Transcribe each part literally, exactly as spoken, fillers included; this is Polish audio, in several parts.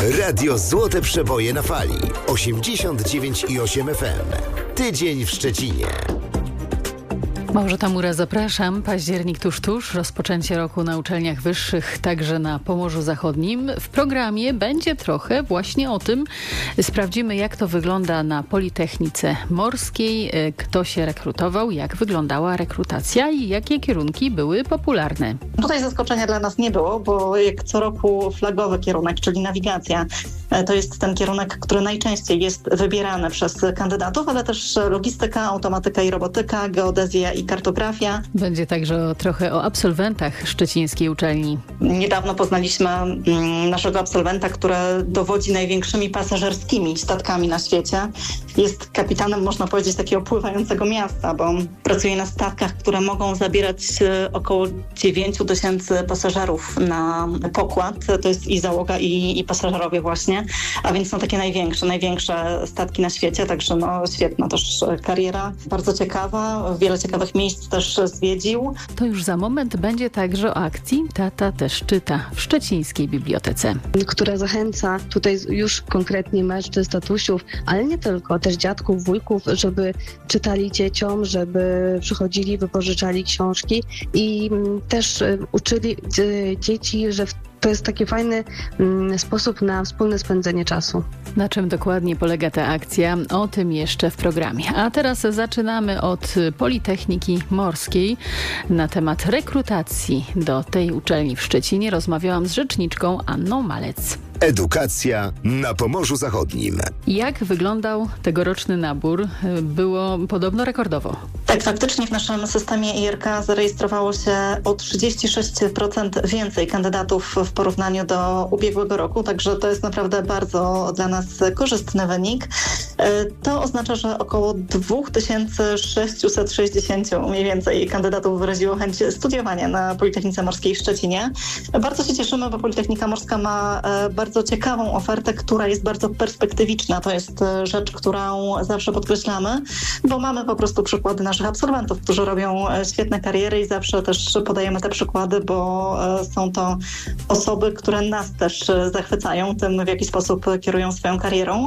Radio Złote Przeboje na fali. osiemdziesiąt dziewięć i osiem F M. Tydzień w Szczecinie. Małgorzata Mura, zapraszam. Październik tuż, tuż. Rozpoczęcie roku na uczelniach wyższych, także na Pomorzu Zachodnim. W programie będzie trochę właśnie o tym. Sprawdzimy, jak to wygląda na Politechnice Morskiej, kto się rekrutował, jak wyglądała rekrutacja i jakie kierunki były popularne. Tutaj zaskoczenia dla nas nie było, bo jak co roku flagowy kierunek, czyli nawigacja, to jest ten kierunek, który najczęściej jest wybierany przez kandydatów, ale też logistyka, automatyka i robotyka, geodezja i kartografia. Będzie także o, trochę o absolwentach szczecińskiej uczelni. Niedawno poznaliśmy naszego absolwenta, który dowodzi największymi pasażerskimi statkami na świecie. Jest kapitanem, można powiedzieć, takiego pływającego miasta, bo pracuje na statkach, które mogą zabierać około dziewięć tysięcy pasażerów na pokład. To jest i załoga, i, i pasażerowie właśnie, a więc są takie największe, największe statki na świecie, także no świetna też kariera, bardzo ciekawa, wiele ciekawych miejsc też zwiedził. To już za moment będzie także o akcji Tata też czyta w szczecińskiej bibliotece. Która zachęca tutaj już konkretnie mężczyzn, tatusiów, ale nie tylko, też dziadków, wujków, żeby czytali dzieciom, żeby przychodzili, wypożyczali książki i też uczyli dzieci, że to jest taki fajny mm, sposób na wspólne spędzenie czasu. Na czym dokładnie polega ta akcja? O tym jeszcze w programie. A teraz zaczynamy od Politechniki Morskiej. Na temat rekrutacji do tej uczelni w Szczecinie rozmawiałam z rzeczniczką Anną Malec. Edukacja na Pomorzu Zachodnim. Jak wyglądał tegoroczny nabór? Było podobno rekordowo. Tak, faktycznie w naszym systemie I R K zarejestrowało się o trzydzieści sześć procent więcej kandydatów w porównaniu do ubiegłego roku, także to jest naprawdę bardzo dla nas korzystny wynik. To oznacza, że około dwa tysiące sześćset sześćdziesiąt mniej więcej kandydatów wyraziło chęć studiowania na Politechnice Morskiej w Szczecinie. Bardzo się cieszymy, bo Politechnika Morska ma bardzo ciekawą ofertę, która jest bardzo perspektywiczna. To jest rzecz, którą zawsze podkreślamy, bo mamy po prostu przykłady naszych absolwentów, którzy robią świetne kariery i zawsze też podajemy te przykłady, bo są to osoby, które nas też zachwycają tym, w jaki sposób kierują swoją karierą.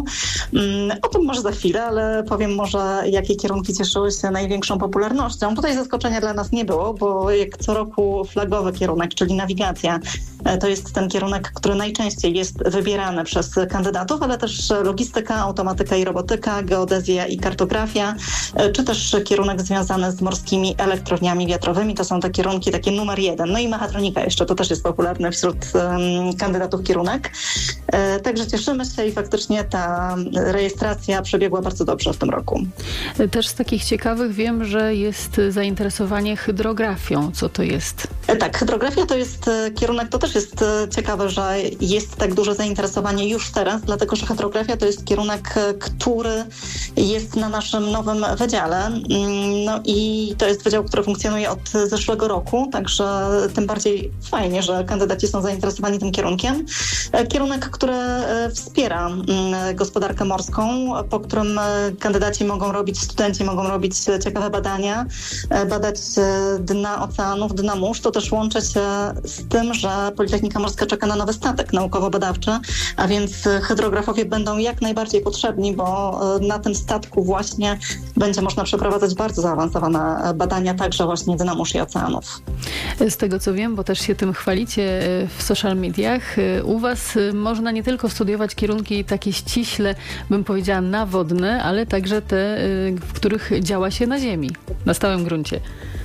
O tym może za chwilę, ale powiem może, jakie kierunki cieszyły się największą popularnością. Tutaj zaskoczenia dla nas nie było, bo jak co roku flagowy kierunek, czyli nawigacja, to jest ten kierunek, który najczęściej jest wybierany przez kandydatów, ale też logistyka, automatyka i robotyka, geodezja i kartografia, czy też kierunek związany z morskimi elektrowniami wiatrowymi. To są te kierunki takie numer jeden. No i mechatronika jeszcze, to też jest popularny wśród um, kandydatów kierunek. E, także cieszymy się i faktycznie ta rejestracja przebiegła bardzo dobrze w tym roku. Też z takich ciekawych wiem, że jest zainteresowanie hydrografią. Co to jest? E, tak, hydrografia to jest kierunek, to też jest ciekawe, że jest tak duże zainteresowanie już teraz, dlatego że hydrografia to jest kierunek, który jest na naszym nowym wydziale. No i to jest wydział, który funkcjonuje od zeszłego roku, także tym bardziej fajnie, że kandydaci są zainteresowani tym kierunkiem. Kierunek, który wspiera gospodarkę morską, po którym kandydaci mogą robić, studenci mogą robić ciekawe badania, badać dna oceanów, dna mórz. To też łączy się z tym, że Politechnika Morska czeka na nowy statek naukowo-badawczy, a więc hydrografowie będą jak najbardziej potrzebni, bo na tym statku właśnie będzie można przeprowadzać bardzo zaawansowane badania, także właśnie dna mórz i oceanów. Z tego co wiem, bo też się tym chwalicie w social mediach, u was można nie tylko studiować kierunki takie ściśle, bym powiedziała, nawodne, ale także te, w których działa się na ziemi, na stałym gruncie.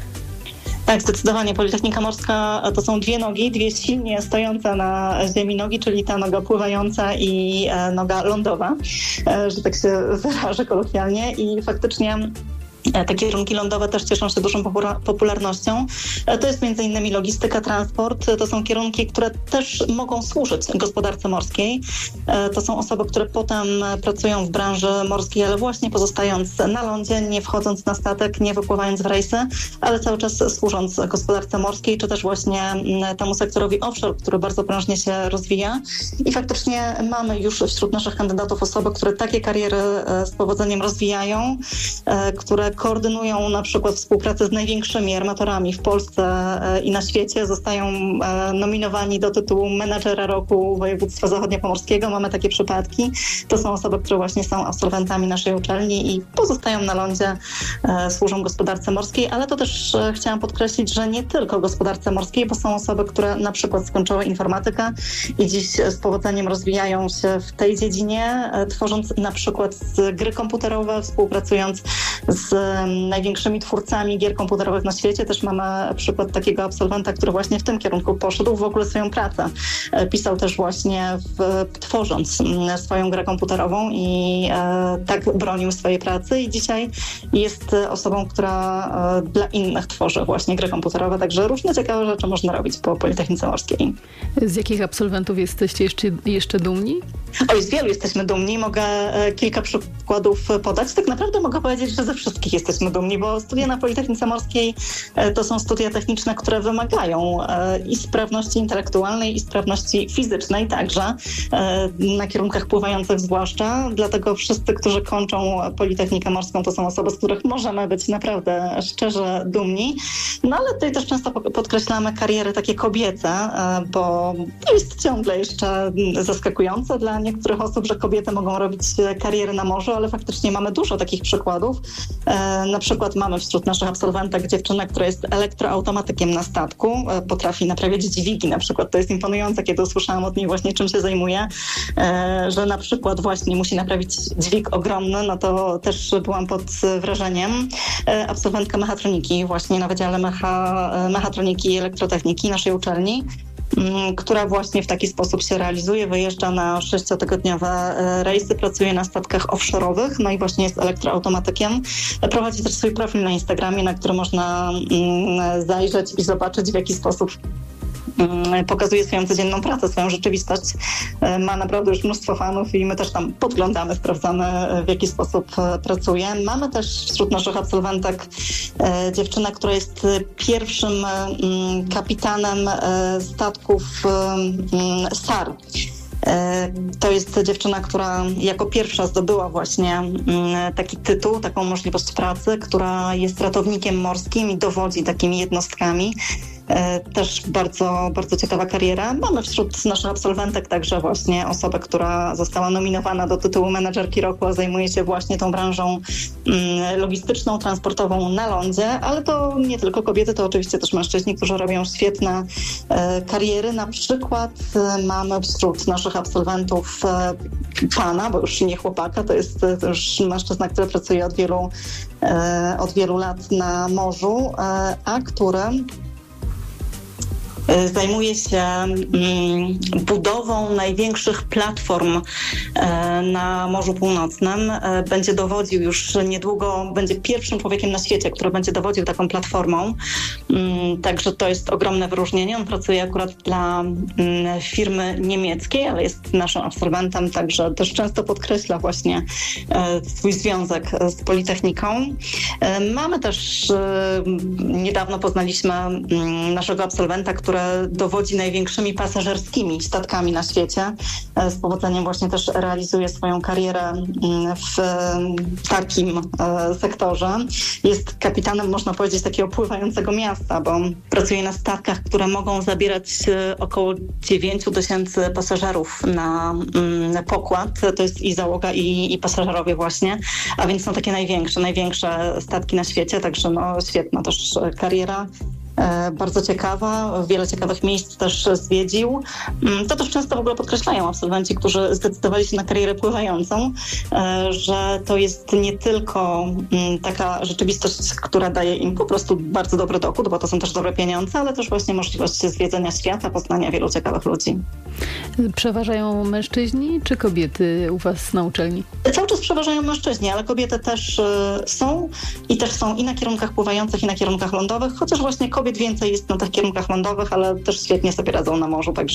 Tak, zdecydowanie. Politechnika Morska to są dwie nogi, dwie silnie stojące na ziemi nogi, czyli ta noga pływająca i noga lądowa, że tak się wyrażę kolokwialnie. I faktycznie te kierunki lądowe też cieszą się dużą popularnością. To jest między innymi logistyka, transport. To są kierunki, które też mogą służyć gospodarce morskiej. To są osoby, które potem pracują w branży morskiej, ale właśnie pozostając na lądzie, nie wchodząc na statek, nie wypływając w rejsy, ale cały czas służąc gospodarce morskiej, czy też właśnie temu sektorowi offshore, który bardzo prężnie się rozwija. I faktycznie mamy już wśród naszych kandydatów osoby, które takie kariery z powodzeniem rozwijają, które koordynują na przykład współpracę z największymi armatorami w Polsce i na świecie. Zostają nominowani do tytułu menadżera roku województwa zachodniopomorskiego. Mamy takie przypadki. To są osoby, które właśnie są absolwentami naszej uczelni i pozostają na lądzie, służą gospodarce morskiej, ale to też chciałam podkreślić, że nie tylko gospodarce morskiej, bo są osoby, które na przykład skończyły informatykę i dziś z powodzeniem rozwijają się w tej dziedzinie, tworząc na przykład gry komputerowe, współpracując z największymi twórcami gier komputerowych na świecie. Też mamy przykład takiego absolwenta, który właśnie w tym kierunku poszedł w ogóle swoją pracę. Pisał też właśnie w, tworząc swoją grę komputerową i e, tak bronił swojej pracy i dzisiaj jest osobą, która e, dla innych tworzy właśnie gry komputerowe, także różne ciekawe rzeczy można robić po Politechnice Morskiej. Z jakich absolwentów jesteście jeszcze, jeszcze dumni? Oj, z wielu jesteśmy dumni. Mogę e, kilka przykładów podać. Tak naprawdę mogę powiedzieć, że ze wszystkich jesteśmy dumni, bo studia na Politechnice Morskiej e, to są studia techniczne, które wymagają e, i sprawności intelektualnej, i sprawności fizycznej także, e, na kierunkach pływających zwłaszcza. Dlatego wszyscy, którzy kończą Politechnikę Morską, to są osoby, z których możemy być naprawdę szczerze dumni. No ale tutaj też często podkreślamy kariery takie kobiece, e, bo to jest ciągle jeszcze zaskakujące dla niektórych osób, że kobiety mogą robić kariery na morzu, ale faktycznie mamy dużo takich przykładów. E, na przykład mamy wśród naszych absolwentek dziewczynę, która jest elektroautomatykiem na statku, e, potrafi naprawiać dźwigi na przykład. To jest imponujące, kiedy usłyszałam od niej właśnie, czym się zajmuje, e, że na przykład właśnie musi naprawić dźwig ogromny, no to też byłam pod wrażeniem. E, absolwentka mechatroniki właśnie na Wydziale Mecha, Mechatroniki i Elektrotechniki naszej uczelni, która właśnie w taki sposób się realizuje, wyjeżdża na sześciotygodniowe rejsy, pracuje na statkach offshore'owych, no i właśnie jest elektroautomatykiem. Prowadzi też swój profil na Instagramie, na który można zajrzeć i zobaczyć, w jaki sposób pokazuje swoją codzienną pracę, swoją rzeczywistość. Ma naprawdę już mnóstwo fanów i my też tam podglądamy, sprawdzamy, w jaki sposób pracuje. Mamy też wśród naszych absolwentek dziewczynę, która jest pierwszym kapitanem statków S A R. To jest dziewczyna, która jako pierwsza zdobyła właśnie taki tytuł, taką możliwość pracy, która jest ratownikiem morskim i dowodzi takimi jednostkami. Też bardzo, bardzo ciekawa kariera. Mamy wśród naszych absolwentek także właśnie osobę, która została nominowana do tytułu menadżerki roku, a zajmuje się właśnie tą branżą logistyczną, transportową na lądzie, ale to nie tylko kobiety, to oczywiście też mężczyźni, którzy robią świetne kariery. Na przykład mamy wśród naszych absolwentów pana, bo już nie chłopaka, to jest to już mężczyzna, który pracuje od wielu, od wielu lat na morzu, a który zajmuje się budową największych platform na Morzu Północnym. Będzie dowodził już niedługo, będzie pierwszym człowiekiem na świecie, który będzie dowodził taką platformą. Także to jest ogromne wyróżnienie. On pracuje akurat dla firmy niemieckiej, ale jest naszym absolwentem, także też często podkreśla właśnie swój związek z Politechniką. Mamy też, niedawno poznaliśmy naszego absolwenta, który dowodzi największymi pasażerskimi statkami na świecie. Z powodzeniem właśnie też realizuje swoją karierę w takim sektorze. Jest kapitanem, można powiedzieć, takiego pływającego miasta, bo pracuje na statkach, które mogą zabierać około dziewięć tysięcy pasażerów na, na pokład. To jest i załoga, i, i pasażerowie właśnie, a więc są takie największe, największe statki na świecie, także no, świetna też kariera. Bardzo ciekawa, wiele ciekawych miejsc też zwiedził. To też często w ogóle podkreślają absolwenci, którzy zdecydowali się na karierę pływającą, że to jest nie tylko taka rzeczywistość, która daje im po prostu bardzo dobry dochód, bo to są też dobre pieniądze, ale też właśnie możliwość zwiedzenia świata, poznania wielu ciekawych ludzi. Przeważają mężczyźni czy kobiety u was na uczelni? Cały czas przeważają mężczyźni, ale kobiety też są i też są i na kierunkach pływających, i na kierunkach lądowych, chociaż właśnie kobiety kobiet więcej jest na tych kierunkach lądowych, ale też świetnie sobie radzą na morzu, także,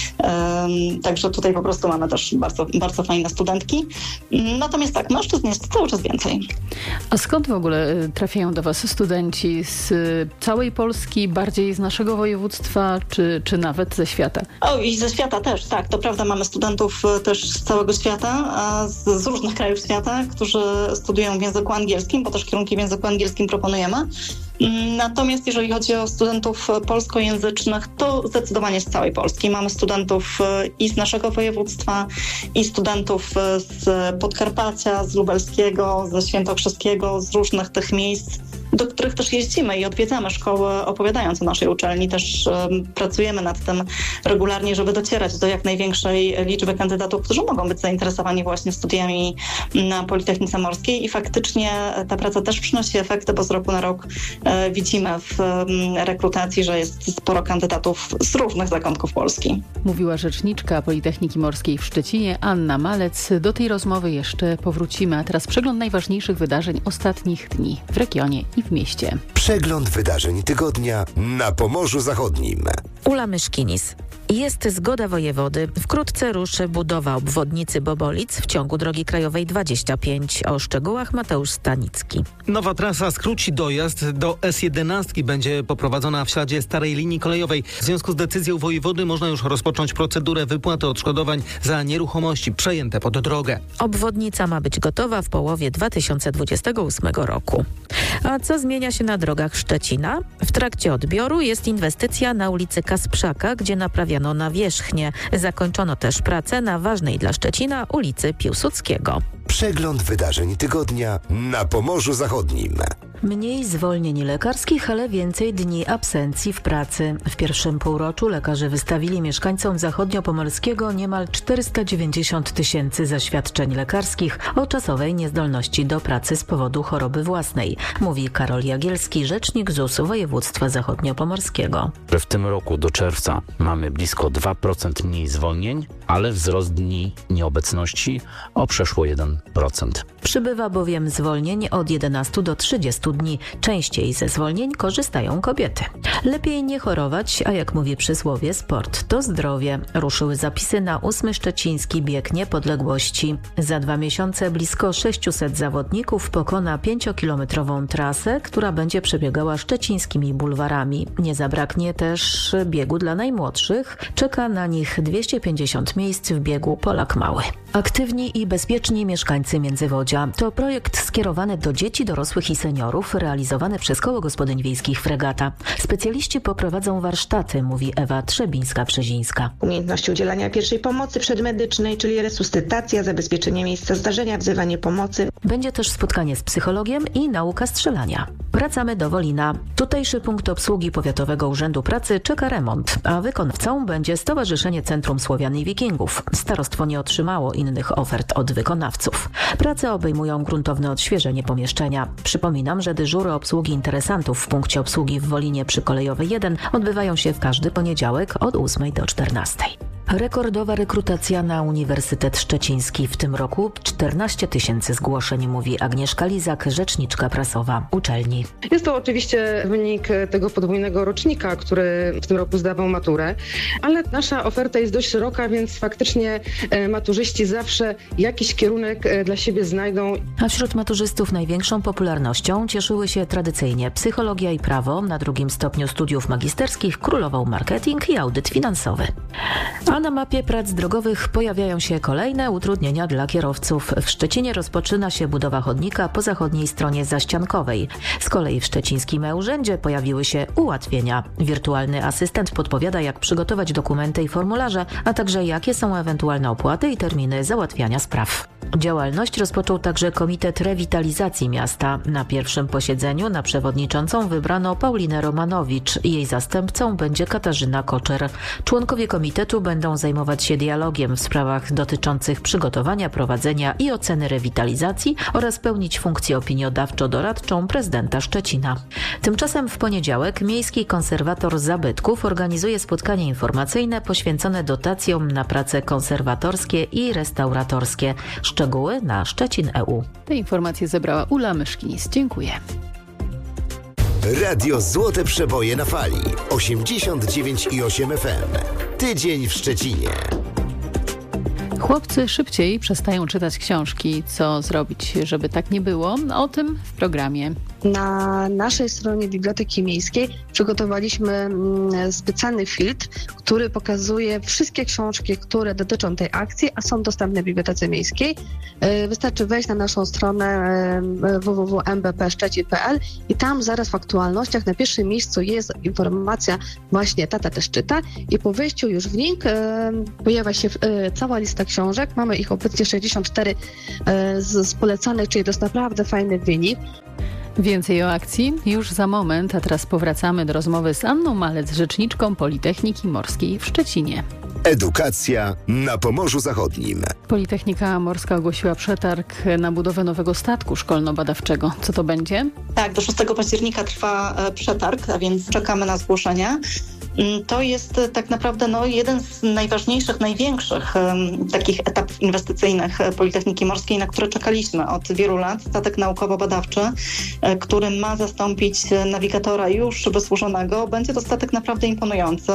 um, także tutaj po prostu mamy też bardzo, bardzo fajne studentki. Natomiast tak, mężczyzn jest cały czas więcej. A skąd w ogóle trafiają do Was studenci? Z całej Polski, bardziej z naszego województwa, czy, czy nawet ze świata? O, i ze świata też, tak. To prawda, mamy studentów też z całego świata, a z, z różnych krajów świata, którzy studiują w języku angielskim, bo też kierunki w języku angielskim proponujemy. Natomiast jeżeli chodzi o studentów polskojęzycznych, to zdecydowanie z całej Polski. Mamy studentów i z naszego województwa, i studentów z Podkarpacia, z Lubelskiego, ze Świętokrzyskiego, z różnych tych miejsc, do których też jeździmy i odwiedzamy szkoły, opowiadając o naszej uczelni. Też um, pracujemy nad tym regularnie, żeby docierać do jak największej liczby kandydatów, którzy mogą być zainteresowani właśnie studiami na Politechnice Morskiej i faktycznie ta praca też przynosi efekty, bo z roku na rok e, widzimy w um, rekrutacji, że jest sporo kandydatów z różnych zakątków Polski. Mówiła rzeczniczka Politechniki Morskiej w Szczecinie, Anna Malec. Do tej rozmowy jeszcze powrócimy, a teraz przegląd najważniejszych wydarzeń ostatnich dni w regionie i w mieście. Przegląd wydarzeń tygodnia na Pomorzu Zachodnim. Ula Myszkinis. Jest zgoda wojewody. Wkrótce ruszy budowa obwodnicy Bobolic w ciągu drogi krajowej dwadzieścia pięć. O szczegółach Mateusz Stanicki. Nowa trasa skróci dojazd do S jedenaście. Będzie poprowadzona w śladzie starej linii kolejowej. W związku z decyzją wojewody można już rozpocząć procedurę wypłaty odszkodowań za nieruchomości przejęte pod drogę. Obwodnica ma być gotowa w połowie dwa tysiące dwudziestego ósmego roku. A co zmienia się na drogach Szczecina? W trakcie odbioru jest inwestycja na ulicy Kasprzaka, gdzie naprawiano nawierzchnię. Zakończono też pracę na ważnej dla Szczecina ulicy Piłsudskiego. Przegląd wydarzeń tygodnia na Pomorzu Zachodnim. Mniej zwolnień lekarskich, ale więcej dni absencji w pracy. W pierwszym półroczu lekarze wystawili mieszkańcom zachodniopomorskiego niemal czterysta dziewięćdziesiąt tysięcy zaświadczeń lekarskich o czasowej niezdolności do pracy z powodu choroby własnej, mówi Karol Jagielski, rzecznik Z U S województwa zachodniopomorskiego. W tym roku do czerwca mamy blisko dwa procent mniej zwolnień, ale wzrost dni nieobecności o przeszło jeden procent. Przybywa bowiem zwolnień od jedenastu do trzydziestu dni. Częściej ze zwolnień korzystają kobiety. Lepiej nie chorować, a jak mówi przysłowie, sport to zdrowie. Ruszyły zapisy na ósmy szczeciński bieg niepodległości. Za dwa miesiące blisko sześciuset zawodników pokona pięciokilometrową trasę, która będzie przebiegała szczecińskimi bulwarami. Nie zabraknie też biegu dla najmłodszych. Czeka na nich dwieście pięćdziesiąt miejsc w biegu Polak Mały. Aktywni i bezpieczni mieszkańcy Międzywodzia to projekt skierowany do dzieci, dorosłych i seniorów, realizowany przez Koło Gospodyń Wiejskich Fregata. Specjaliści poprowadzą warsztaty, mówi Ewa Trzebińska-Brzezińska. Umiejętności udzielania pierwszej pomocy przedmedycznej, czyli resuscytacja, zabezpieczenie miejsca zdarzenia, wzywanie pomocy. Będzie też spotkanie z psychologiem i nauka strzelania. Wracamy do Wolina. Tutejszy punkt obsługi Powiatowego Urzędu Pracy czeka remont, a wykonawcą będzie Stowarzyszenie Centrum Słowian i Wikingów. Starostwo nie otrzymało innych ofert od wykonawców. Prace obejmują gruntowne odświeżenie pomieszczenia. Przypominam, że dyżury obsługi interesantów w punkcie obsługi w Wolinie przy Kolejowej jeden odbywają się w każdy poniedziałek od ósmej do czternastej. Rekordowa rekrutacja na Uniwersytet Szczeciński. W tym roku czternaście tysięcy zgłoszeń, mówi Agnieszka Lizak, rzeczniczka prasowa uczelni. Jest to oczywiście wynik tego podwójnego rocznika, który w tym roku zdawał maturę, ale nasza oferta jest dość szeroka, więc faktycznie maturzyści zawsze jakiś kierunek dla siebie znajdą. A wśród maturzystów największą popularnością cieszyły się tradycyjnie psychologia i prawo. Na drugim stopniu studiów magisterskich królował marketing i audyt finansowy. A na mapie prac drogowych pojawiają się kolejne utrudnienia dla kierowców. W Szczecinie rozpoczyna się budowa chodnika po zachodniej stronie zaściankowej. Z kolei w szczecińskim e-urzędzie pojawiły się ułatwienia. Wirtualny asystent podpowiada, jak przygotować dokumenty i formularze, a także jakie są ewentualne opłaty i terminy załatwiania spraw. Działalność rozpoczął także Komitet Rewitalizacji Miasta. Na pierwszym posiedzeniu na przewodniczącą wybrano Paulinę Romanowicz. Jej zastępcą będzie Katarzyna Koczer. Członkowie komitetu będą zajmować się dialogiem w sprawach dotyczących przygotowania, prowadzenia i oceny rewitalizacji oraz pełnić funkcję opiniodawczo-doradczą prezydenta Szczecina. Tymczasem w poniedziałek Miejski Konserwator Zabytków organizuje spotkanie informacyjne poświęcone dotacjom na prace konserwatorskie i restauratorskie. Szczegóły na Szczecin kropka e u. Te informacje zebrała Ula Myszkinis. Dziękuję. Radio Złote Przeboje na fali. osiemdziesiąt dziewięć i osiem F M. Tydzień w Szczecinie. Chłopcy szybciej przestają czytać książki. Co zrobić, żeby tak nie było? O tym w programie. Na naszej stronie Biblioteki Miejskiej przygotowaliśmy specjalny filtr, który pokazuje wszystkie książki, które dotyczą tej akcji, a są dostępne w Bibliotece Miejskiej. Wystarczy wejść na naszą stronę w w w kropka m b p szczecin kropka p l i tam zaraz w aktualnościach na pierwszym miejscu jest informacja właśnie Tata też czyta i po wejściu już w link pojawia się cała lista książek. Mamy ich obecnie sześćdziesiąt cztery z, z polecanych, czyli to jest naprawdę fajny wynik. Więcej o akcji już za moment, a teraz powracamy do rozmowy z Anną Malec, rzeczniczką Politechniki Morskiej w Szczecinie. Edukacja na Pomorzu Zachodnim. Politechnika Morska ogłosiła przetarg na budowę nowego statku szkolno-badawczego. Co to będzie? Tak, do szóstego października trwa przetarg, a więc czekamy na zgłoszenia. To jest tak naprawdę no, jeden z najważniejszych, największych um, takich etapów inwestycyjnych Politechniki Morskiej, na które czekaliśmy od wielu lat. Statek naukowo-badawczy, który ma zastąpić nawigatora już wysłużonego. Będzie to statek naprawdę imponujący,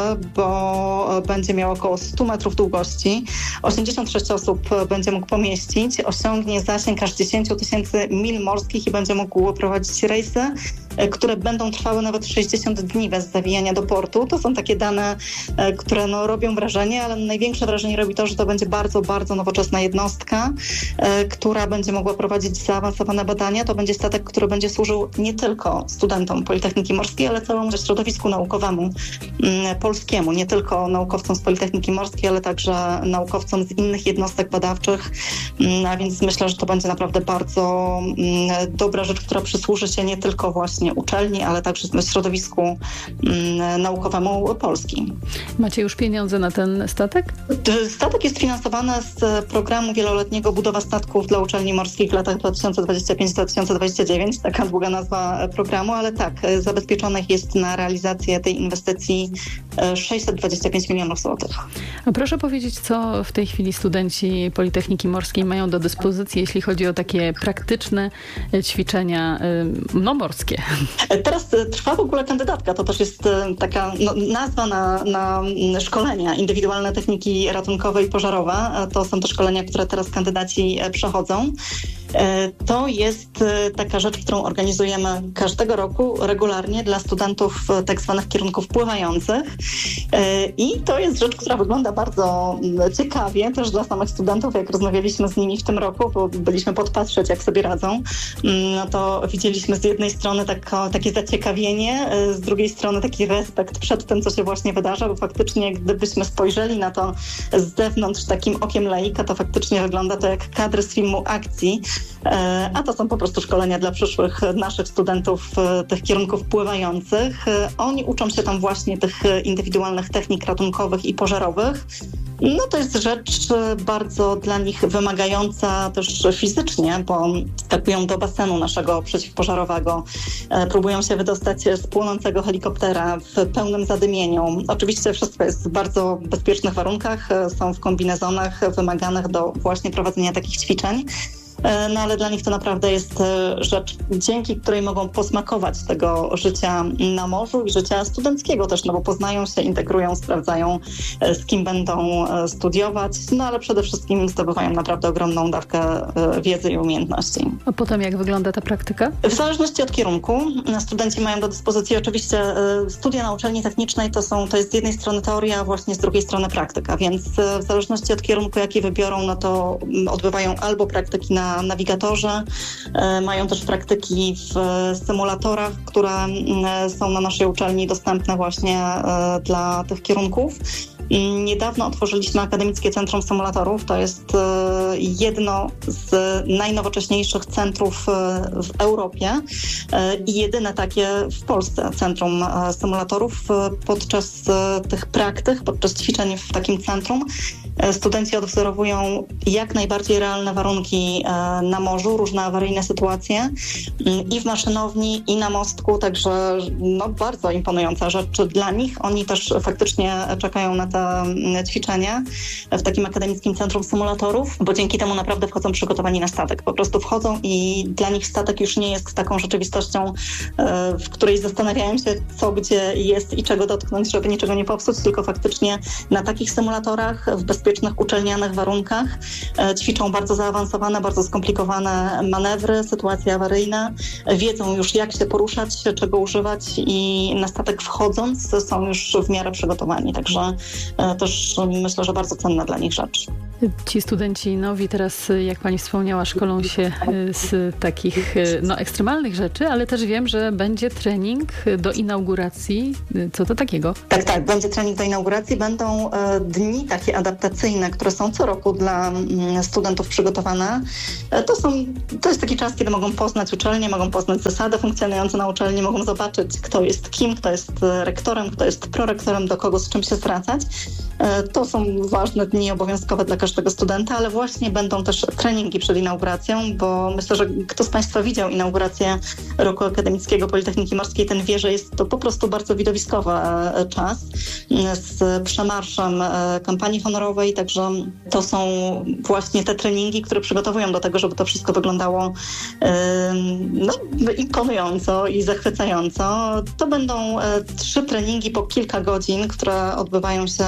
bo będzie miał około stu metrów długości, osiemdziesiąt sześć osób będzie mógł pomieścić, osiągnie zasięg aż dziesięć tysięcy mil morskich i będzie mógł prowadzić rejsy, które będą trwały nawet sześćdziesiąt dni bez zawijania do portu. To są takie dane, które no, robią wrażenie, ale największe wrażenie robi to, że to będzie bardzo, bardzo nowoczesna jednostka, która będzie mogła prowadzić zaawansowane badania. To będzie statek, który będzie służył nie tylko studentom Politechniki Morskiej, ale całemu środowisku naukowemu polskiemu. Nie tylko naukowcom z Politechniki Morskiej, ale także naukowcom z innych jednostek badawczych. A więc myślę, że to będzie naprawdę bardzo dobra rzecz, która przysłuży się nie tylko właśnie uczelni, ale także środowisku naukowemu Polski. Macie już pieniądze na ten statek? Statek jest finansowany z programu wieloletniego Budowa statków dla uczelni morskich w latach dwa tysiące dwudziestym piątym do dwa tysiące dwudziestego dziewiątego. Taka długa nazwa programu, ale tak, zabezpieczonych jest na realizację tej inwestycji sześćset dwadzieścia pięć milionów złotych. A proszę powiedzieć, co w tej chwili studenci Politechniki Morskiej mają do dyspozycji, jeśli chodzi o takie praktyczne ćwiczenia no, morskie? Teraz trwa w ogóle kandydatka. To też jest taka no, nazwa na, na szkolenia. Indywidualne techniki ratunkowe i pożarowe. To są te szkolenia, które teraz kandydaci przechodzą. To jest taka rzecz, którą organizujemy każdego roku regularnie dla studentów tak zwanych kierunków pływających. I to jest rzecz, która wygląda bardzo ciekawie też dla samych studentów. Jak rozmawialiśmy z nimi w tym roku, bo byliśmy podpatrzeć, jak sobie radzą, no to widzieliśmy z jednej strony tako, takie zaciekawienie, z drugiej strony taki respekt przed tym, co się właśnie wydarza, bo faktycznie gdybyśmy spojrzeli na to z zewnątrz takim okiem laika, to faktycznie wygląda to jak kadry z filmu akcji, a to są po prostu szkolenia dla przyszłych naszych studentów tych kierunków pływających. Oni uczą się tam właśnie tych indywidualnych technik ratunkowych i pożarowych. No to jest rzecz bardzo dla nich wymagająca też fizycznie, bo skakują do basenu naszego przeciwpożarowego, próbują się wydostać z płonącego helikoptera w pełnym zadymieniu. Oczywiście wszystko jest w bardzo bezpiecznych warunkach, są w kombinezonach wymaganych do właśnie prowadzenia takich ćwiczeń. No ale dla nich to naprawdę jest rzecz, dzięki której mogą posmakować tego życia na morzu i życia studenckiego też, no bo poznają się, integrują, sprawdzają, z kim będą studiować, no ale przede wszystkim zdobywają naprawdę ogromną dawkę wiedzy i umiejętności. A potem jak wygląda ta praktyka? W zależności od kierunku. Studenci mają do dyspozycji oczywiście studia na uczelni technicznej, to są, to jest z jednej strony teoria, a właśnie z drugiej strony praktyka, więc w zależności od kierunku, jaki wybiorą, no to odbywają albo praktyki na nawigatorze, mają też praktyki w symulatorach, które są na naszej uczelni dostępne właśnie dla tych kierunków. Niedawno otworzyliśmy Akademickie Centrum Symulatorów. To jest jedno z najnowocześniejszych centrów w Europie i jedyne takie w Polsce centrum symulatorów. Podczas tych praktyk, podczas ćwiczeń w takim centrum studenci odwzorowują jak najbardziej realne warunki na morzu, różne awaryjne sytuacje i w maszynowni, i na mostku, także no, bardzo imponująca rzecz dla nich. Oni też faktycznie czekają na te te ćwiczenia w takim akademickim centrum symulatorów, bo dzięki temu naprawdę wchodzą przygotowani na statek. Po prostu wchodzą i dla nich statek już nie jest taką rzeczywistością, w której zastanawiają się, co gdzie jest i czego dotknąć, żeby niczego nie popsuć, tylko faktycznie na takich symulatorach, w bezpiecznych, uczelnianych warunkach ćwiczą bardzo zaawansowane, bardzo skomplikowane manewry, sytuacje awaryjne, wiedzą już, jak się poruszać, czego używać i na statek wchodząc są już w miarę przygotowani. Także też myślę, że bardzo cenna dla nich rzecz. Ci studenci nowi teraz, jak pani wspomniała, szkolą się z takich no, ekstremalnych rzeczy, ale też wiem, że będzie trening do inauguracji. Co to takiego? Tak, tak. Będzie trening do inauguracji. Będą e, dni takie adaptacyjne, które są co roku dla m, studentów przygotowane. E, to są, to jest taki czas, kiedy mogą poznać uczelnię, mogą poznać zasady funkcjonujące na uczelni, mogą zobaczyć, kto jest kim, kto jest rektorem, kto jest prorektorem, do kogo z czym się zwracać. E, to są ważne dni obowiązkowe dla każdego studenta, ale właśnie będą też treningi przed inauguracją, bo myślę, że kto z Państwa widział inaugurację roku akademickiego Politechniki Morskiej, ten wie, że jest to po prostu bardzo widowiskowy czas z przemarszem kampanii honorowej, także to są właśnie te treningi, które przygotowują do tego, żeby to wszystko wyglądało no, imponująco i zachwycająco. To będą trzy treningi po kilka godzin, które odbywają się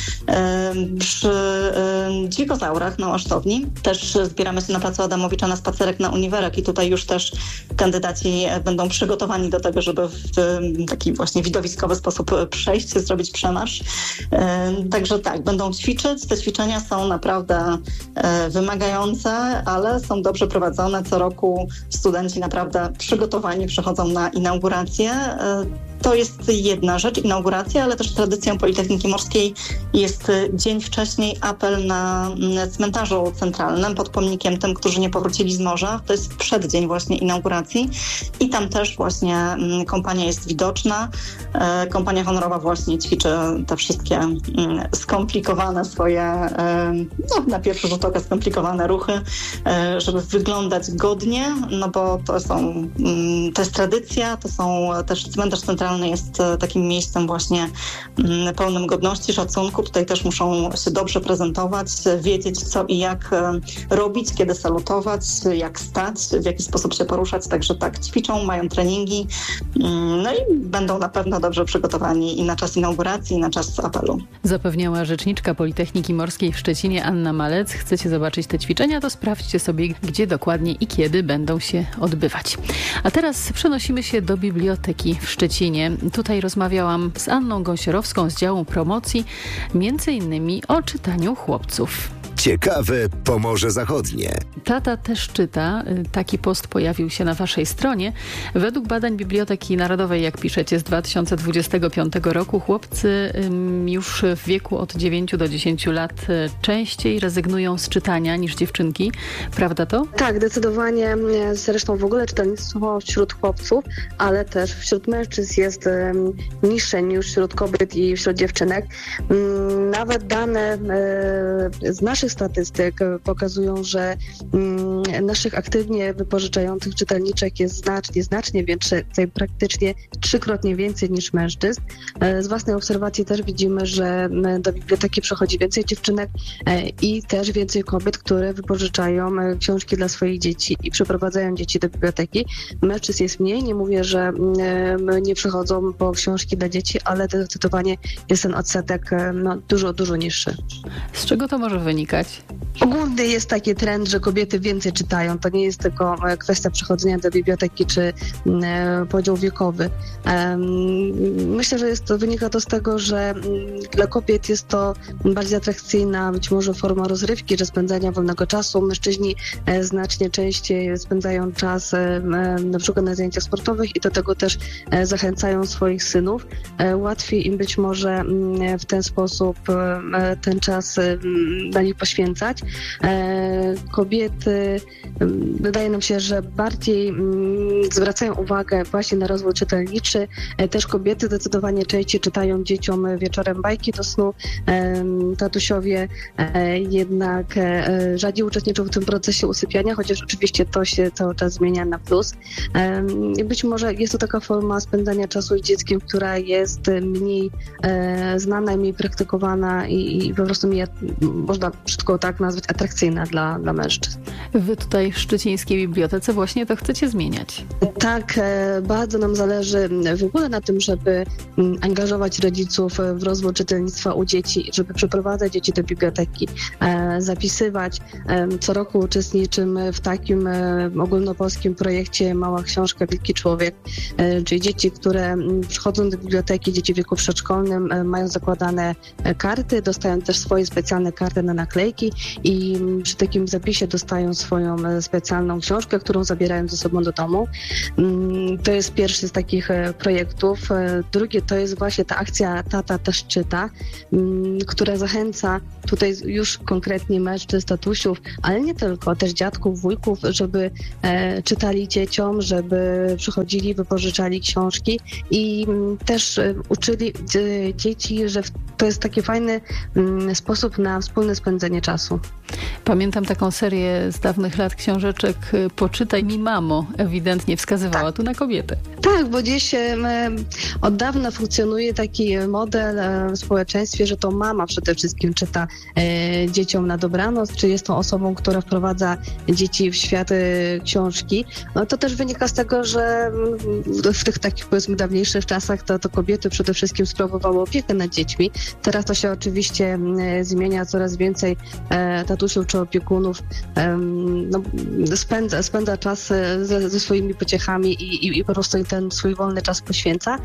przy dźwigozaurach na Łasztowni. Też zbieramy się na placu Adamowicza na spacerek na Uniwerek i tutaj już też kandydaci będą przygotowani do tego, żeby w taki właśnie widowiskowy sposób przejść, zrobić przemarsz. Także tak, będą ćwiczyć. Te ćwiczenia są naprawdę wymagające, ale są dobrze prowadzone. Co roku studenci naprawdę przygotowani przychodzą na inaugurację. To jest jedna rzecz, inauguracja, ale też tradycją Politechniki Morskiej jest dzień wcześniej apel na cmentarzu centralnym pod pomnikiem tym, którzy nie powrócili z morza. To jest przeddzień właśnie inauguracji i tam też właśnie kompania jest widoczna. Kompania honorowa właśnie ćwiczy te wszystkie skomplikowane swoje, no na pierwszy rzut oka skomplikowane ruchy, żeby wyglądać godnie, no bo to są, to jest tradycja, to są też cmentarz centralny jest takim miejscem właśnie pełnym godności, szacunku. Tutaj też muszą się dobrze prezentować, wiedzieć co i jak robić, kiedy salutować, jak stać, w jaki sposób się poruszać. Także tak, ćwiczą, mają treningi, no i będą na pewno dobrze przygotowani i na czas inauguracji, i na czas apelu. Zapewniała rzeczniczka Politechniki Morskiej w Szczecinie Anna Malec. Chcecie zobaczyć te ćwiczenia, to sprawdźcie sobie, gdzie dokładnie i kiedy będą się odbywać. A teraz przenosimy się do biblioteki w Szczecinie. Tutaj rozmawiałam z Anną Gąsiorowską z działu promocji, między innymi o czytaniu chłopców. Ciekawe Pomorze Zachodnie. Tata też czyta. Taki post pojawił się na waszej stronie. Według badań Biblioteki Narodowej, jak piszecie, z dwa tysiące dwudziestego piątego roku chłopcy już w wieku od dziewięciu do dziesięciu lat częściej rezygnują z czytania niż dziewczynki. Prawda to? Tak, zdecydowanie. Zresztą w ogóle czytelnictwo wśród chłopców, ale też wśród mężczyzn jest niższe niż wśród kobiet i wśród dziewczynek. Nawet dane z naszych statystyk pokazują, że naszych aktywnie wypożyczających czytelniczek jest znacznie, znacznie więcej, praktycznie trzykrotnie więcej niż mężczyzn. Z własnej obserwacji też widzimy, że do biblioteki przychodzi więcej dziewczynek i też więcej kobiet, które wypożyczają książki dla swoich dzieci i przyprowadzają dzieci do biblioteki. Mężczyzn jest mniej, nie mówię, że nie przychodzą po książki dla dzieci, ale zdecydowanie jest ten odsetek no, dużo, dużo niższy. Z czego to może wynikać? Ogólny jest taki trend, że kobiety więcej czytają. To nie jest tylko kwestia przychodzenia do biblioteki czy e, podział wiekowy. E, myślę, że jest to, wynika to z tego, że dla kobiet jest to bardziej atrakcyjna być może forma rozrywki czy spędzania wolnego czasu. Mężczyźni e, znacznie częściej spędzają czas e, na przykład na zajęciach sportowych i do tego też e, zachęcają swoich synów. E, łatwiej im być może e, w ten sposób e, ten czas e, dla nich poświęcać. Kobiety, wydaje nam się, że bardziej zwracają uwagę właśnie na rozwój czytelniczy. Też kobiety zdecydowanie częściej czytają dzieciom wieczorem bajki do snu. Tatusiowie jednak rzadziej uczestniczą w tym procesie usypiania, chociaż oczywiście to się cały czas zmienia na plus. Być może jest to taka forma spędzania czasu z dzieckiem, która jest mniej znana, mniej praktykowana i, i po prostu mniej, można brzydko tak nazwać, atrakcyjna dla, dla mężczyzn. Wy tutaj w Szczecińskiej Bibliotece właśnie to chcecie zmieniać. Tak, bardzo nam zależy w ogóle na tym, żeby angażować rodziców w rozwój czytelnictwa u dzieci, żeby przyprowadzać dzieci do biblioteki, zapisywać. Co roku uczestniczymy w takim ogólnopolskim projekcie Mała Książka, Wielki Człowiek, czyli dzieci, które przychodzą do biblioteki, dzieci w wieku przedszkolnym, mają zakładane karty, dostają też swoje specjalne karty na naklejki i przy takim zapisie dostają swoją specjalną książkę, którą zabierają ze sobą do domu. To jest pierwszy z takich projektów. Drugie to jest właśnie ta akcja Tata też czyta, która zachęca tutaj już konkretnie mężczyzn, tatusiów, ale nie tylko, też dziadków, wujków, żeby czytali dzieciom, żeby przychodzili, wypożyczali książki i też uczyli dzieci, że to jest taki fajny sposób na wspólne spędzenie czasu. Pamiętam taką serię z dawnych lat książeczek Poczytaj mi, mamo, ewidentnie wskazywała tak. tu na kobietę. Tak, bo dziś e, od dawna funkcjonuje taki model e, w społeczeństwie, że to mama przede wszystkim czyta e, dzieciom na dobranoc, czy jest tą osobą, która wprowadza dzieci w świat e, książki. No, to też wynika z tego, że w tych takich powiedzmy dawniejszych czasach to, to kobiety przede wszystkim sprawowały opiekę nad dziećmi. Teraz to się oczywiście e, zmienia, coraz więcej e, tatusiów czy opiekunów e, no, spędza, spędza czas ze, ze swoimi pociechami i, i, i po prostu ten swój wolny czas poświęca,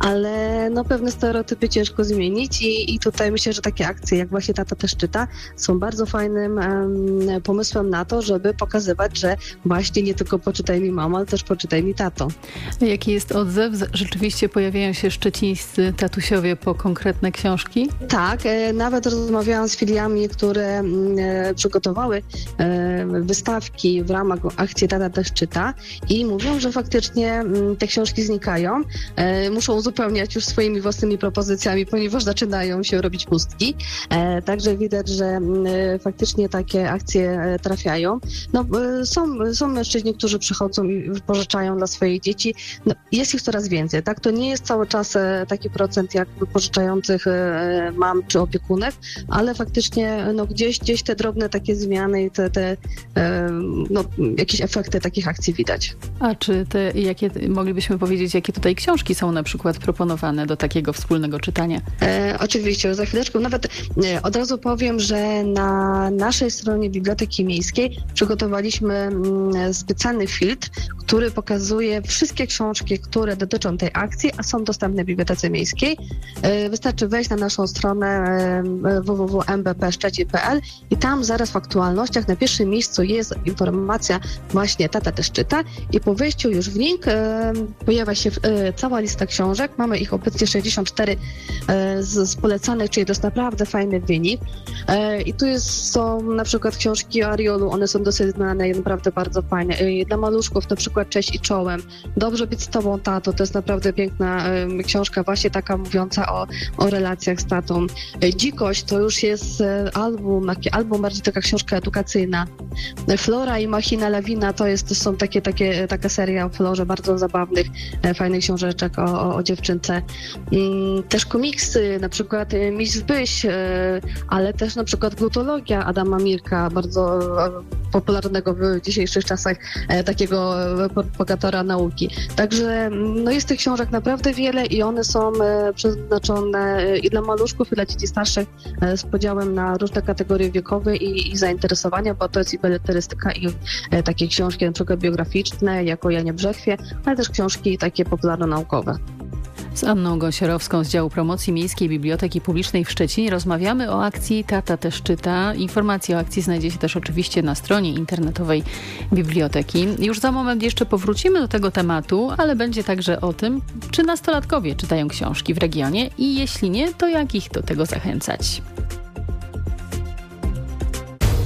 ale no pewne stereotypy ciężko zmienić i, i tutaj myślę, że takie akcje jak właśnie Tata też czyta są bardzo fajnym um, pomysłem na to, żeby pokazywać, że właśnie nie tylko poczytaj mi mamo, ale też poczytaj mi tato. Jaki jest odzew? Rzeczywiście pojawiają się szczecińscy tatusiowie po konkretne książki? Tak, e, nawet rozmawiałam z filiami, które e, przygotowały e, wystawki w ramach akcji Tata też czyta i mówią, że faktycznie m, te książki znikają, e, muszą uzupełniać już swoimi własnymi propozycjami, ponieważ zaczynają się robić pustki. E, także widać, że m, faktycznie takie akcje e, trafiają. No, e, są, są mężczyźni, którzy przychodzą i wypożyczają dla swoich dzieci. No, jest ich coraz więcej, tak? To nie jest cały czas e, taki procent jak wypożyczających e, mam czy opiekunek, ale faktycznie no, gdzieś, gdzieś te drobne takie zmiany i te, te e, no, jakieś efekty takich akcji widać. A czy te, jakie, moglibyśmy powiedzieć, jakie tutaj książki są na przykład proponowane do takiego wspólnego czytania? E, oczywiście, za chwileczkę. Nawet e, od razu powiem, że na naszej stronie Biblioteki Miejskiej przygotowaliśmy m, specjalny filtr, który pokazuje wszystkie książki, które dotyczą tej akcji, a są dostępne w Bibliotece Miejskiej. E, wystarczy wejść na naszą stronę e, w w w kropka m b p szczecin kropka p l i tam zaraz w aktualnościach na pierwszym miejscu jest informacja właśnie Tata też czyta i po wejściu już w link e, pojawia się e, cała lista książek. Mamy ich obecnie sześćdziesiąt cztery e, z, z polecanych, czyli to jest naprawdę fajny wynik. E, I tu jest, są na przykład książki o Ariolu, one są dosyć znane i naprawdę bardzo fajne. E, dla maluszków na przykład Cześć i czołem. Dobrze być z tobą, tato. To jest naprawdę piękna e, książka właśnie taka mówiąca o, o relacjach z tatą. E, Dzikość to już jest e, album, taki album bardziej taka książka edukacyjna. E, Flora i Machina Lawina to jest, to są takie, takie, taka seria o Florze bardzo zabawnych, e, fajnych książeczek o, o, o dziewczynce. Mm, też komiksy, na przykład e, Miś Byś, e, ale też na przykład Glutologia Adama Mirka, bardzo e, popularnego w dzisiejszych czasach, e, takiego propagatora nauki. Także no jest tych książek naprawdę wiele i one są e, przeznaczone e, i dla maluszków, i dla dzieci starszych e, z podziałem na różne kategorie wiekowe i, i zainteresowania, bo to jest i beletrystyka i e, takie książki na przykład biograficzne, jak o Janie Brzechwie, ale też książki takie popularno-naukowe. Z Anną Gąsiorowską z działu promocji Miejskiej Biblioteki Publicznej w Szczecinie rozmawiamy o akcji Tata też czyta. Informacje o akcji znajdzie się też oczywiście na stronie internetowej biblioteki. Już za moment jeszcze powrócimy do tego tematu, ale będzie także o tym, czy nastolatkowie czytają książki w regionie i jeśli nie, to jak ich do tego zachęcać.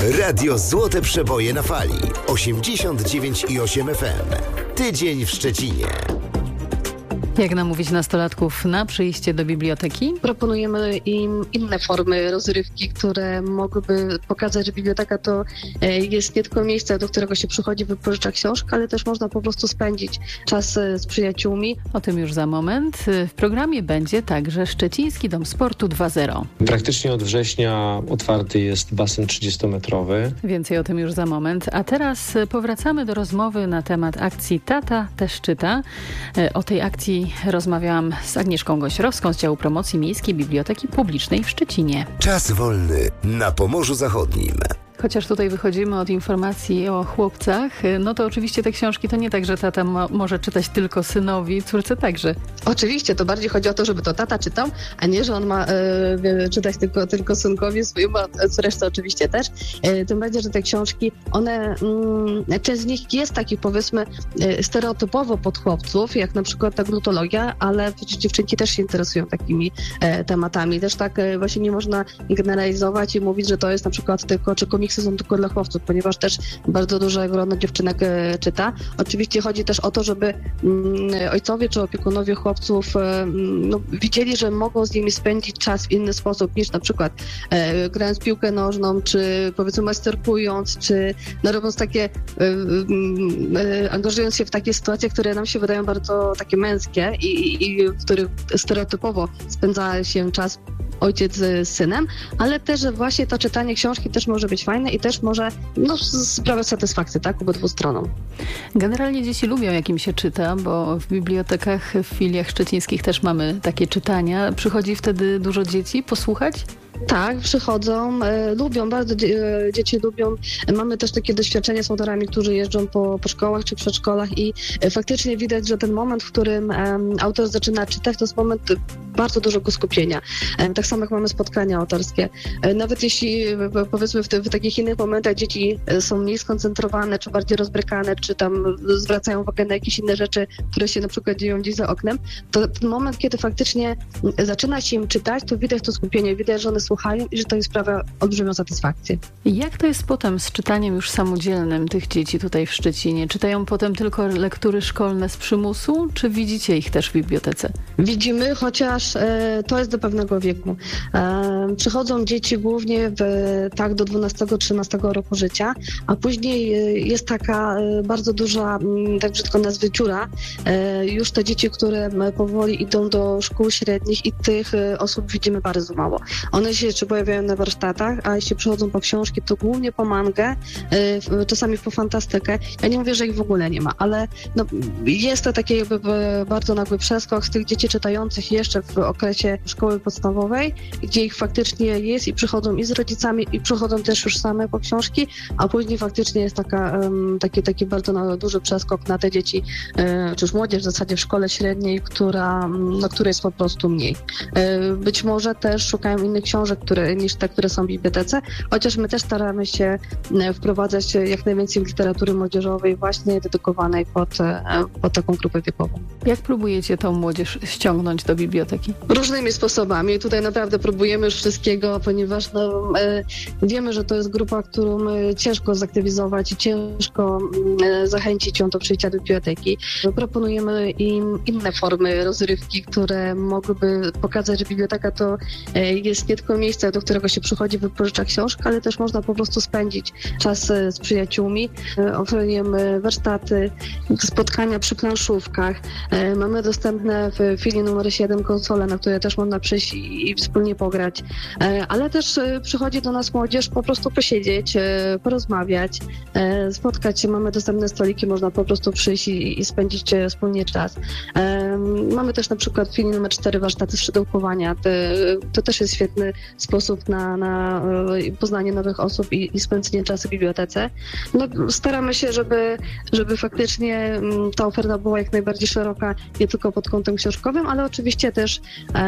Radio Złote Przeboje na fali. osiemdziesiąt dziewięć i osiem F M. Tydzień w Szczecinie. Jak namówić nastolatków na przyjście do biblioteki? Proponujemy im inne formy rozrywki, które mogłyby pokazać, że biblioteka to jest nie tylko miejsce, do którego się przychodzi, wypożycza książkę, ale też można po prostu spędzić czas z przyjaciółmi. O tym już za moment. W programie będzie także Szczeciński Dom Sportu dwa zero. Praktycznie od września otwarty jest basen trzydziestometrowy. Więcej o tym już za moment. A teraz powracamy do rozmowy na temat akcji Tata też czyta. O tej akcji rozmawiałam z Agnieszką Gośrowską z działu promocji Miejskiej Biblioteki Publicznej w Szczecinie. Czas wolny na Pomorzu Zachodnim. Chociaż tutaj wychodzimy od informacji o chłopcach, no to oczywiście te książki to nie tak, że tata ma, może czytać tylko synowi, córce także. Oczywiście, to bardziej chodzi o to, żeby to tata czytał, a nie, że on ma e, czytać tylko, tylko synkowi swojemu, a zresztą oczywiście też. E, tym bardziej, że te książki, one, mm, część z nich jest takich, powiedzmy, e, stereotypowo pod chłopców, jak na przykład ta glutologia, ale przecież dziewczynki też się interesują takimi e, tematami. Też tak e, właśnie nie można generalizować i mówić, że to jest na przykład tylko, czy komiksy są tylko dla chłopców, ponieważ też bardzo duże grono dziewczynek e, czyta. Oczywiście chodzi też o to, żeby mm, ojcowie czy opiekunowie chłopców e, no, widzieli, że mogą z nimi spędzić czas w inny sposób niż na przykład e, grając piłkę nożną, czy powiedzmy masterkując, czy no, robiąc takie, e, e, angażując się w takie sytuacje, które nam się wydają bardzo takie męskie i, i w których stereotypowo spędza się czas ojciec z synem, ale też właśnie to czytanie książki też może być fajne i też może no, sprawiać satysfakcję, tak, obydwu stronom. Generalnie dzieci lubią, jak im się czyta, bo w bibliotekach, w filiach szczecińskich też mamy takie czytania. Przychodzi wtedy dużo dzieci posłuchać? Tak, przychodzą, e, lubią, bardzo dzie, e, dzieci lubią. Mamy też takie doświadczenia z autorami, którzy jeżdżą po, po szkołach czy przedszkolach i e, faktycznie widać, że ten moment, w którym e, autor zaczyna czytać, to jest moment bardzo dużego skupienia. E, tak samo jak mamy spotkania autorskie. E, nawet jeśli e, powiedzmy w, te, w takich innych momentach dzieci są mniej skoncentrowane, czy bardziej rozbrykane, czy tam zwracają uwagę na jakieś inne rzeczy, które się na przykład dzieją gdzieś za oknem, to ten moment, kiedy faktycznie zaczyna się im czytać, to widać to skupienie, widać, że one słuchają i że to im sprawia olbrzymią satysfakcję. Jak to jest potem z czytaniem już samodzielnym tych dzieci tutaj w Szczecinie? Czytają potem tylko lektury szkolne z przymusu, czy widzicie ich też w bibliotece? Widzimy, chociaż e, to jest do pewnego wieku. E, przychodzą dzieci głównie w, tak do dwunastego trzynastego roku życia, a później e, jest taka e, bardzo duża, m, tak brzydko nazwy, dziura. E, już te dzieci, które powoli idą do szkół średnich i tych e, osób widzimy bardzo mało. One się czy pojawiają na warsztatach, a jeśli przychodzą po książki, to głównie po mangę, y, czasami po fantastykę. Ja nie mówię, że ich w ogóle nie ma, ale no, jest to taki jakby bardzo nagły przeskok z tych dzieci czytających jeszcze w okresie szkoły podstawowej, gdzie ich faktycznie jest i przychodzą i z rodzicami, i przychodzą też już same po książki, a później faktycznie jest taka, um, taki, taki bardzo duży przeskok na te dzieci, y, czy już młodzież w zasadzie w szkole średniej, która, no, której jest po prostu mniej. Y, być może też szukają innych książek, które, niż te, które są w bibliotece, chociaż my też staramy się wprowadzać jak najwięcej literatury młodzieżowej właśnie dedykowanej pod, pod taką grupę wiekową. Jak próbujecie tą młodzież ściągnąć do biblioteki? Różnymi sposobami. Tutaj naprawdę próbujemy już wszystkiego, ponieważ no, e, wiemy, że to jest grupa, którą ciężko zaktywizować i ciężko e, zachęcić ją do przyjścia do biblioteki. Proponujemy im inne formy rozrywki, które mogłyby pokazać, że biblioteka to e, jest nie tylko miejsce, do którego się przychodzi, wypożycza książkę, ale też można po prostu spędzić czas z przyjaciółmi. Oferujemy warsztaty, spotkania przy planszówkach. Mamy dostępne w filii numer siedem konsole, na które też można przyjść i wspólnie pograć. Ale też przychodzi do nas młodzież po prostu posiedzieć, porozmawiać, spotkać się. Mamy dostępne stoliki, można po prostu przyjść i, i spędzić wspólnie czas. Mamy też na przykład w filii numer cztery warsztaty szydełkowania. To, to też jest świetny sposób na, na poznanie nowych osób i, i spędzenie czasu w bibliotece. No, staramy się, żeby, żeby faktycznie ta oferta była jak najbardziej szeroka, nie tylko pod kątem książkowym, ale oczywiście też,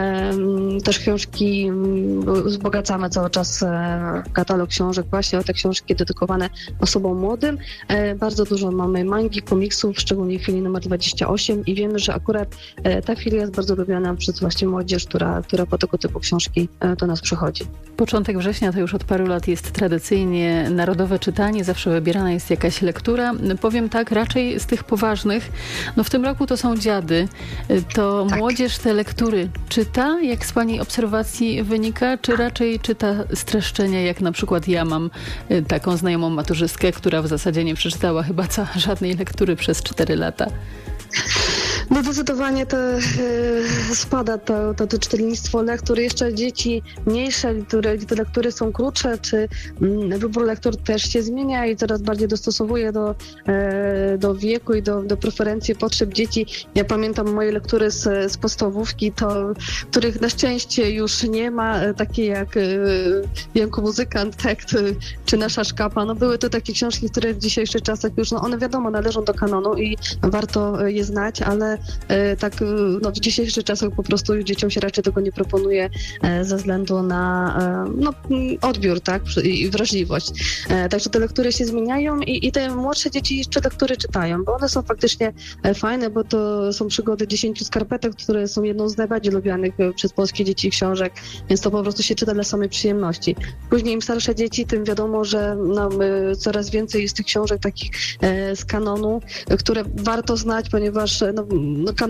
um, też książki, um, wzbogacamy cały czas um, katalog książek właśnie o te książki dedykowane osobom młodym. Um, bardzo dużo mamy mangi, komiksów, szczególnie w filii numer dwadzieścia osiem i wiemy, że akurat um, ta filia jest bardzo lubiana przez właśnie młodzież, która, która po tego typu książki um, do nas nas przychodzi. Początek września to już od paru lat jest tradycyjnie narodowe czytanie, zawsze wybierana jest jakaś lektura. Powiem tak, raczej z tych poważnych, no w tym roku to są dziady, to tak. Młodzież te lektury czyta, jak z Pani obserwacji wynika, czy raczej czyta streszczenia, jak na przykład ja mam taką znajomą maturzystkę, która w zasadzie nie przeczytała chyba co, żadnej lektury przez cztery lata. No zdecydowanie to e, spada to, to, to czytelnictwo lektur. Jeszcze dzieci mniejsze, które, te lektury są krótsze, czy mm, wybór lektur też się zmienia i coraz bardziej dostosowuje do, e, do wieku i do, do preferencji, potrzeb dzieci. Ja pamiętam moje lektury z, z podstawówki, to, których na szczęście już nie ma, takie jak e, Janko Muzykant, tak, czy Nasza Szkapa. No były to takie książki, które w dzisiejszych czasach już, no one wiadomo należą do kanonu i warto je znać, ale tak no, w dzisiejszych czasach po prostu dzieciom się raczej tego nie proponuje ze względu na no, odbiór, tak, i wrażliwość. Także te lektury się zmieniają i, i te młodsze dzieci jeszcze lektury czytają, bo one są faktycznie fajne, bo to są przygody dziesięciu skarpetek, które są jedną z najbardziej lubianych przez polskie dzieci książek, więc to po prostu się czyta dla samej przyjemności. Później im starsze dzieci, tym wiadomo, że no, coraz więcej jest tych książek takich z kanonu, które warto znać, ponieważ no, no, kanon